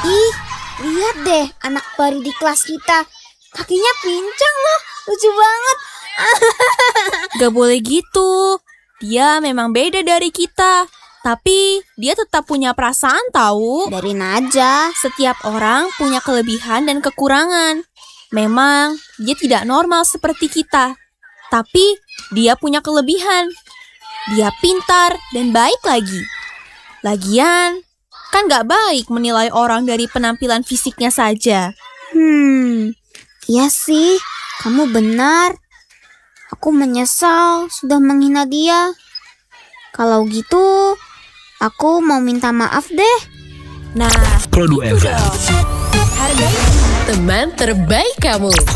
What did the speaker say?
Ih, lihat deh anak pari di kelas kita. Kakinya pincang loh, lucu banget. Gak boleh gitu. Dia memang beda dari kita. Tapi dia tetap punya perasaan tahu. Biarin aja. Setiap orang punya kelebihan dan kekurangan. Memang dia tidak normal seperti kita. Tapi dia punya kelebihan. Dia pintar dan baik lagi. Lagian, kan gak baik menilai orang dari penampilan fisiknya saja. Iya sih, kamu benar. Aku menyesal sudah menghina dia. Kalau gitu, aku mau minta maaf deh. Nah, Produk itu FM. dong. Hargai Teman terbaik kamu.